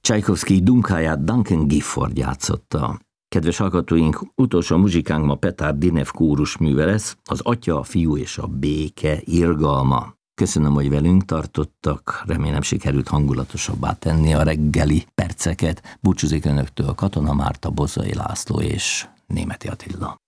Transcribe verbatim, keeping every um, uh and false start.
Csajkovszky Dunkáját Duncan Gifford játszotta. Kedves hallgatóink, utolsó muzsikánk ma Petar Dinev kórus műve lesz, az Atya, a Fiú és a Béke irgalma. Köszönöm, hogy velünk tartottak, remélem sikerült hangulatosabbá tenni a reggeli perceket. Búcsúzik önöktől Katona Márta, Bozai László és Németi Attila.